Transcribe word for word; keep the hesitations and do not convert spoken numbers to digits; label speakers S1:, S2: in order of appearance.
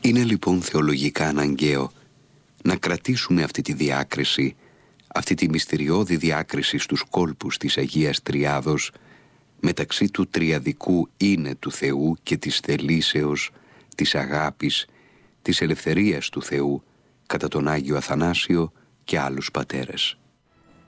S1: Είναι λοιπόν θεολογικά αναγκαίο να κρατήσουμε αυτή τη διάκριση, αυτή τη μυστηριώδη διάκριση στους κόλπους της Αγίας Τριάδος μεταξύ του τριαδικού είναι του Θεού και της θελήσεως, της αγάπης, της ελευθερίας του Θεού κατά τον Άγιο Αθανάσιο και άλλους πατέρες.